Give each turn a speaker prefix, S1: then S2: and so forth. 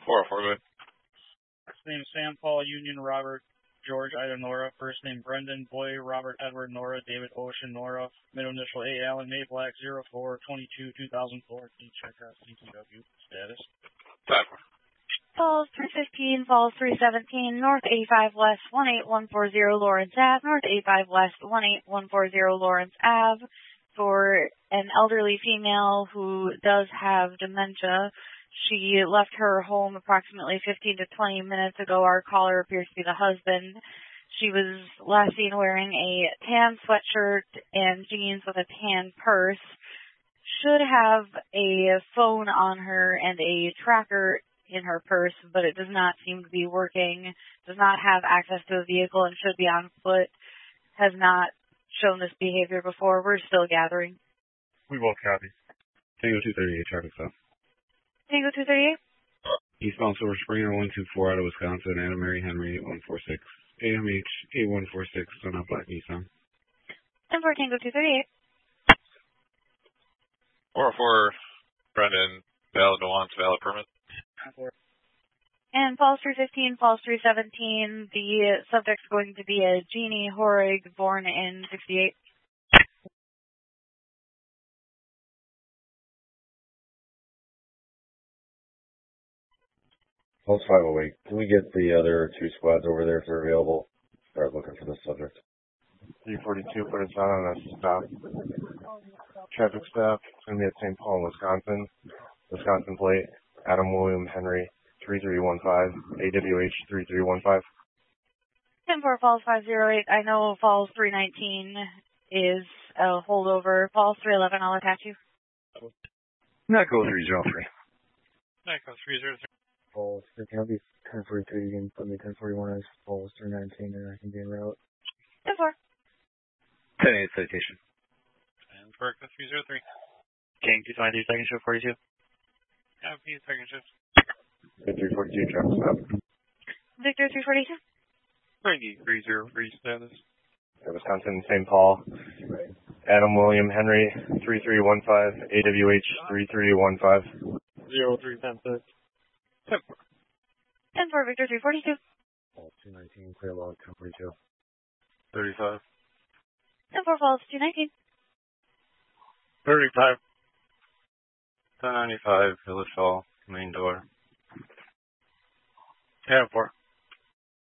S1: 404, good.
S2: First name Sam, Paul, Union, Robert, George, Ida, Nora. First name Brendan, Boy, Robert, Edward, Nora, David, Ocean, Nora. Middle initial A, Allen, May, Black, 04-22-2004. Check out CTW status.
S1: Time.
S3: Falls 315, Falls 317, North 85 West 18140 Lawrence Ave, North 85 West 18140 Lawrence Ave, for an elderly female who does have dementia. She left her home approximately 15 to 20 minutes ago. Our caller appears to be the husband. She was last seen wearing a tan sweatshirt and jeans with a tan purse. Should have a phone on her and a tracker in her purse, but it does not seem to be working, does not have access to a vehicle and should be on foot, has not shown this behavior before. We're still gathering.
S4: We both copy. Tango 238, traffic stop.
S3: Tango 238?
S4: Eastbound Silver Springer 124 out of Wisconsin, Adam Mary Henry 146. AMH 8146 on a black Nissan.
S3: And for Tango 238.
S1: 404, Brendan, valid nuance, valid permit.
S3: And Falls 315, Falls 317, the subject's going to be a Jeannie Horig, born in 68.
S5: Falls 508. Can we get the other two squads over there if they're available? Start looking for the subject.
S4: 342, put us on a stop. Traffic stop. It's going to be at St. Paul, Wisconsin. Wisconsin plate. Adam William Henry, 3315. AWH 3315.
S3: 10-4 Falls 508. I know Falls 319 is a holdover. Falls 311, I'll attach you.
S4: NACO 303.
S1: NACO 303.
S6: Falls, can I be 1042? You can put me 1041 as Falls 319 and I can be en route.
S3: 10-4.
S7: 10-8 citation.
S1: And for 303.
S7: King 223, second shift 42.
S1: Copy, second shift.
S4: Victor 342, traffic stop.
S3: Victor 342.
S1: 303 status.
S4: Wisconsin, St. Paul. Adam William Henry, 3315. AWH 3315.
S1: 0310.
S3: 10-4 Victor 342.
S6: Falls 219, clear log 1042.
S1: 35.
S3: 10-4 Falls 219.
S1: 35. 1095, Village Hall, main door. 10-4.